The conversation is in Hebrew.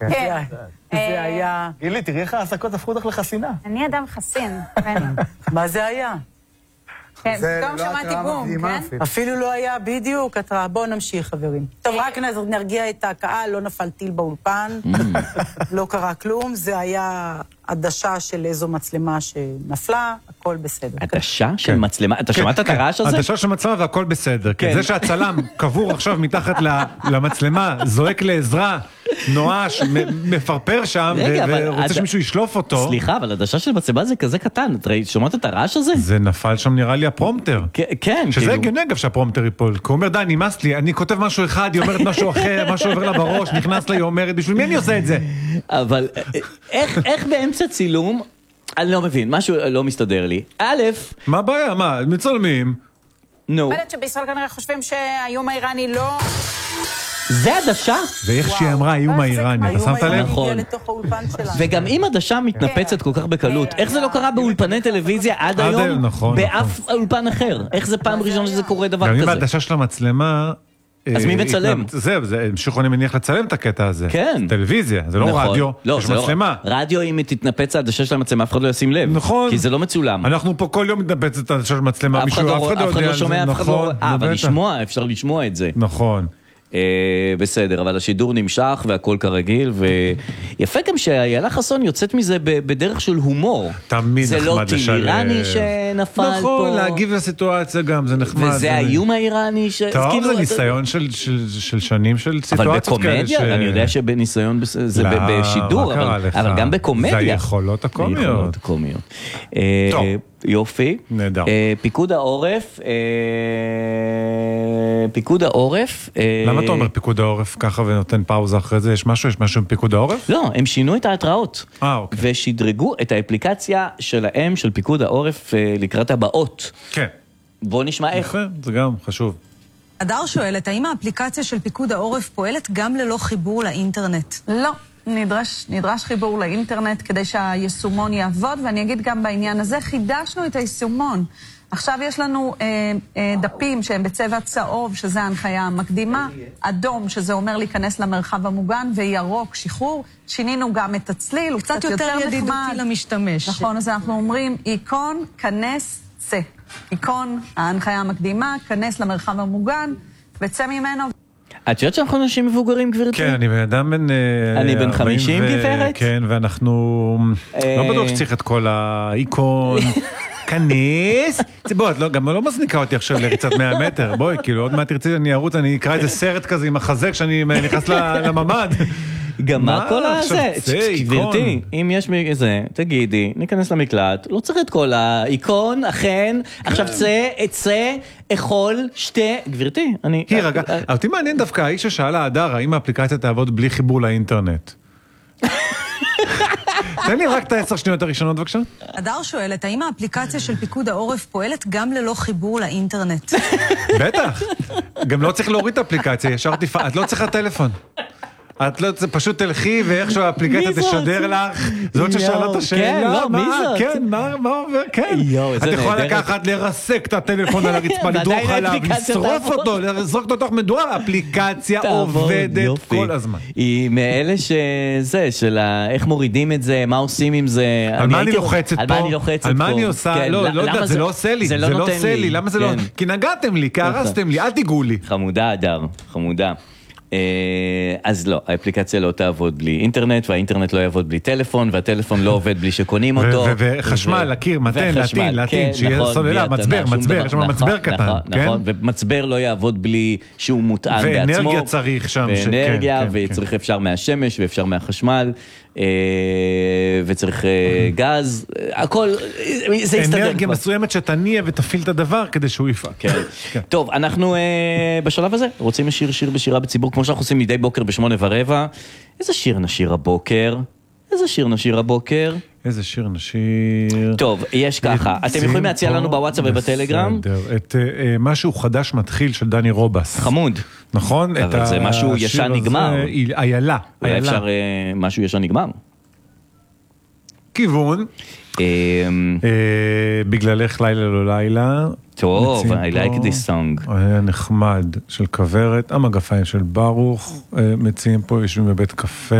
כן. זה היה... גילי, תראי איך העסקות הפכו אותך לחסינה. אני אדם חסין. מה זה היה? כן, פתאום שמעתי בום, כן? אפילו לא היה בדיוק התראה. בואו נמשיך, חברים. טוב, רק נרגיע את הקהל, לא נפל טיל באולפן, לא קרה כלום, זה היה עדשה של איזו מצלמה שנפלה, הכל בסדר. עדשה של מצלמה? אתה שמעת את הרעש הזה? עדשה של מצלמה והכל בסדר. זה שהצלם קבור עכשיו מתחת למצלמה, זועק לעזרה, נואש, מפרפר שם, ורוצה שמישהו ישלוף אותו. סליחה, אבל עדשה של מצלמה זה כזה קטן. שמעת את הרעש הזה? זה נפל שם נראה לי הפרומטר. כן. שזה הגיוני אגב שהפרומטר ייפול. כי הוא אומר, די, נמאס לי, אני כותב משהו אחד, היא אומרת משהו אחר, משהו עובר לה בראש, נכנס לה, היא אומרת, בשביל מי אני עושה את זה? אבל איך באמצע צילום, אני לא מבין, משהו לא מסתדר לי. א', מה הבעיה? מה? מצלמים? נו. אומרת שבישראל כנראה חושבים שהאיום האיראני לא... זה עדשה? ואיך שהיא אמרה, האיום האיראני, אתה שמת לב? נכון. וגם אם עדשה מתנפצת כל כך בקלות, איך זה לא קרה באולפני טלוויזיה עד היום? באף אולפן אחר. איך זה פעם ראשונה שזה קורה דבר כזה? גם אם העדשה של המצלמה... אז מי מצלם? זה המשיכו אני מניח לצלם את הקטע הזה. כן. טלוויזיה, זה לא רדיו, יש מצלמה. רדיו אם תתנפץ העדשה של המצלמה, אף אחד לא ישים לב. נכון. כי זה לא מצולם. אנחנו פה כל יום מתנפץ את העדשה של מצלמה, אף אחד לא יודע. שומע, אף אחד לא... אבל לשמוע, אפשר לשמוע את זה. נכון. בסדר, אבל השידור נמשך והכל כרגיל, ויפה גם שאיילה חסון יוצאת מזה בדרך של הומור. תמיד זה לא טיל איראני שנפל פה. נכון, להגיב לסיטואציה גם, זה נחמד. וזה האיום האיראני טוב, זה ניסיון של שנים של סיטואציות כאלה. אבל בקומדיה, אני יודע שבניסיון זה בשידור, אבל גם בקומדיה. זה היכולות הקומיות. טוב. יופי. נהדר. פיקוד העורף. למה אתה אומר פיקוד העורף ככה ונותן פאוזה אחרי זה? יש משהו עם פיקוד העורף? לא, הם שינו את ההתראות. אוקיי. ושדרגו את האפליקציה שלהם, של פיקוד העורף, לקראת הבאות. כן. בוא נשמע איך. יפה, זה גם חשוב. הדר שואלת, האם האפליקציה של פיקוד העורף פועלת גם ללא חיבור לאינטרנט? לא. נדרש חיבור לאינטרנט כדי שהיישומון יעבוד, ואני אגיד גם בעניין הזה, חידשנו את היישומון. עכשיו יש לנו דפים שהם בצבע צהוב, שזה ההנחיה המקדימה, אדום, שזה אומר להיכנס למרחב המוגן, וירוק, שחרור. שינינו גם את הצליל, הוא קצת יותר ידידותי למשתמש. נכון, אז אנחנו אומרים, איקון, כנס, צא. איקון, ההנחיה המקדימה, כנס למרחב המוגן, וצא ממנו. את יודעת שאנחנו אנשים מבוגרים, גברתי? כן, אני בן אדם בן... אני בן 50, גברת? כן, ואנחנו... לא בטוח שצריך את כל האיקון, כנס. בוא, את גם לא מזניקה אותי עכשיו לריצת 100 מטר. בואי, כאילו, עוד מעט תרצי, אני ארוץ, אני אקרא איזה סרט כזה עם החזק שאני נכנס לממד. גם מה כל הזה? גברתי, אם יש זה, תגידי, ניכנס למקלט, לא צריך את כל האיקון, אכן, עכשיו צא, אכול, שתה, גברתי, אני... היא רגע, אותי מעניין דווקא, האיש ששאלה הדר, האם האפליקציה תעבוד בלי חיבור לאינטרנט? תן לי רק את 10 שניות הראשונות, בבקשה. הדר שואלת, האם האפליקציה של פיקוד העורף פועלת גם ללא חיבור לאינטרנט? בטח. גם לא צריך להוריד את האפליקציה, ישר תפעל, את לא צריכה טלפון. את לא, פשוט תלכי ואיכשהו האפליקציה תשדר לך, זאת ששאלה את השאלה, כן, מה עובר, כן. את יכולה לקחת, לרסק את הטלפון על הרצפה, לדרוך עליו, לשרוף אותו, לזרוק אותו תוך מדוע, האפליקציה עובדת כל הזמן. היא מאלה שזה, של איך מורידים את זה, מה עושים עם זה. על מה אני לוחצת פה? על מה אני עושה? לא יודעת, זה לא עושה לי, זה לא עושה לי, למה זה לא? כי נגעתם לי, כי הרסתם לי, אל תיגעו לי. חמודה, אדר, חמודה. אז לא, האפליקציה לא תעבוד בלי אינטרנט, והאינטרנט לא יעבוד בלי טלפון, והטלפון לא עובד בלי שקונים אותו. וחשמל, לקיר, מתן, להטין, שיהיה סוללה, מצבר, יש לנו מצבר קטן. נכון, ומצבר לא יעבוד בלי שהוא מותאם בעצמו. ואנרגיה צריך שם. ואנרגיה, וצריך אפשר מהשמש, ואפשר מהחשמל, וצריך גז, הכל, זה יסתדר. אנרגיה מסוימת שתניע ותפיל את הדבר כדי שהוא יפעל. טוב, אנחנו בשלב הזה רוצים לשיר שיר בשירה בציבור, כמו שאנחנו עושים מדי בוקר ב8:15. איזה שיר נשיר הבוקר? איזה שיר נשיר הבוקר? איזה שיר נשיר... טוב, יש ככה. אתם יכולים להציע לנו בוואטסאפ ובטלגרם? את משהו חדש מתחיל של דני רובס. חמוד. נכון? אבל זה משהו ישן נגמר. איילה. אולי אפשר משהו ישן נגמר. כיוון. בגללך לילה לא לילה. טוב, I like this song. היה נחמד של כברת, המגפיים של ברוך, מציעים פה, יושבים בבית קפה.